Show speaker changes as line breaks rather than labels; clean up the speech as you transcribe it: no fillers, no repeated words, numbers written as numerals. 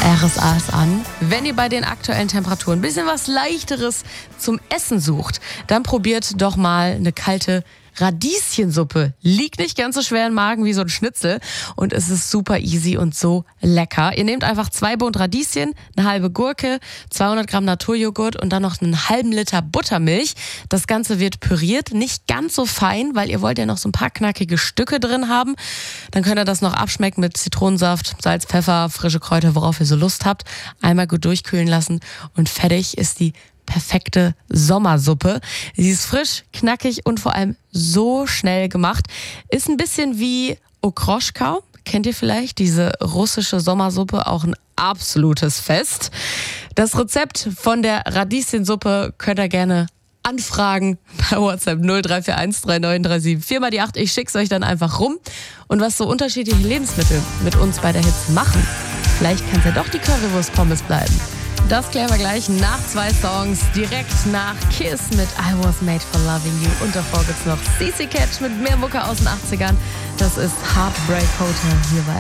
RSA ist an. Wenn ihr bei den aktuellen Temperaturen ein bisschen was Leichteres zum Essen sucht, dann probiert doch mal eine kalte Radieschensuppe. Liegt nicht ganz so schwer im Magen wie so ein Schnitzel und es ist super easy und so lecker. Ihr nehmt einfach 2 Bund Radieschen, eine halbe Gurke, 200 Gramm Naturjoghurt und dann noch einen halben Liter Buttermilch. Das Ganze wird püriert, nicht ganz so fein, weil ihr wollt ja noch so ein paar knackige Stücke drin haben. Dann könnt ihr das noch abschmecken mit Zitronensaft, Salz, Pfeffer, frische Kräuter, worauf ihr so Lust habt. Einmal gut durchkühlen lassen und fertig ist die perfekte Sommersuppe. Sie ist frisch, knackig und vor allem so schnell gemacht. Ist ein bisschen wie Okroschka. Kennt ihr vielleicht? Diese russische Sommersuppe, auch ein absolutes Fest. Das Rezept von der Radieschensuppe könnt ihr gerne anfragen bei WhatsApp 0341 3937 4 mal die 8. Ich schick's euch dann einfach rum. Und was so unterschiedliche Lebensmittel mit uns bei der Hitze machen, vielleicht kann es ja doch die Currywurst-Pommes bleiben. Das klären wir gleich nach 2 Songs, direkt nach Kiss mit I Was Made for Loving You. Und davor gibt's noch CC Catch mit mehr Mucke aus den 80ern. Das ist Heartbreak Hotel hier bei